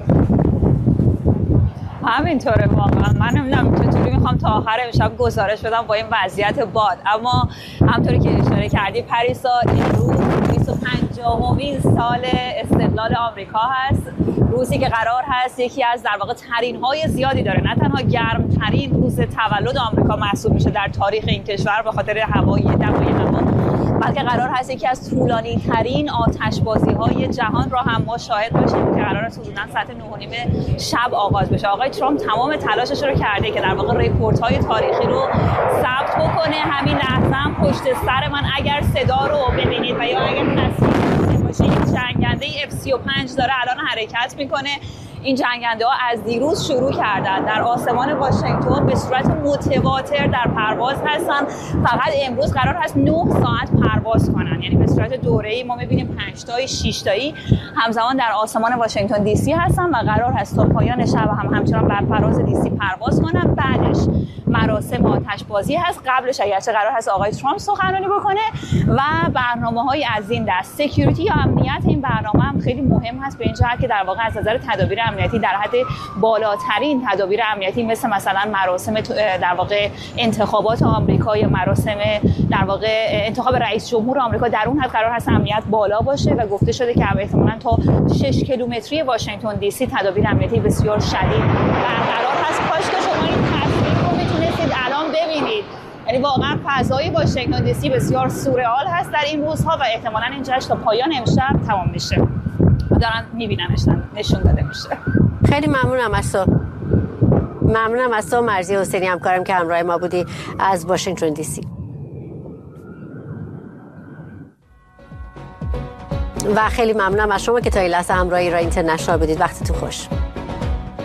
همینطوره واقعا. من نمیدونم چطوری میخوام تا آخر امشب گزارش بدم با این وضعیت باد، اما همونطوری که اشاره کردی پریسا، امروز 25مین سال استقلال آمریکا هست، روزی که قرار هست یکی از در واقع ترین‌های زیادی داره، نه تنها گرمترین روز تولد آمریکا محسوب میشه در تاریخ این کشور به خاطر دمای هوا، بلکه قرار هست یکی از طولانی ترین آتشبازی‌های جهان را هم ما شاهد باشیم که قرار است حدوداً ساعت 9:30 شب آغاز بشه. آقای ترامپ تمام تلاشش رو کرده که در واقع رکوردهای تاریخی رو ثبت بکنه. همین لحظه هم پشت سر من اگر صدا رو ببینید و یا اگر تصویر باشه، یک جنگنده F-35 داره الان حرکت میکنه. این جنگنده ها از دیروز شروع کردن در آسمان واشنگتن به صورت متواتر در پرواز هستن. فقط امروز قرار هست 9 ساعت پرواز کنن، یعنی به صورت دوره‌ای ما می‌بینیم 5 تایی 6 تایی همزمان در آسمان واشنگتن دی سی هستن و قرار هست تا پایان شب هم همچنان بر فراز دی سی پرواز کنن. بعدش مراسم آتشبازی هست. قبلش اگرچه قرار هست آقای ترامپ سخنرانی بکنه و برنامه‌های از این دست. سکیوریتی یا امنیت این برنامه هم خیلی مهم هست به این جهت که در واقع از نظر تدابیر امنیتی در حد بالاترین تدابیر امنیتی مثلا مراسم در واقع انتخابات آمریکا یا مراسم در واقع انتخاب رئیس جمهور آمریکا در اون حد قرار هست امنیت بالا باشه و گفته شده که احتمالاً تا 6 کیلومتری واشنگتن دی سی تدابیر امنیتی بسیار شدید برقرار هست. کاش که شما این تصویر رو میتونستید الان ببینید. یعنی واقعا فضای واشنگتن دی سی بسیار سورئال هست در این روزها و احتمالاً این جشن تا پایان امشب تمام میشه. دارن میبیننش، نشون داده میشه. خیلی ممنونم از تو مرضیه حسینی همکارم که همراه ما بودی از واشنگتن دی سی. و خیلی ممنونم از شما که تا این لحظه همراه ایران اینترنشنال بودید. وقتتون خوش.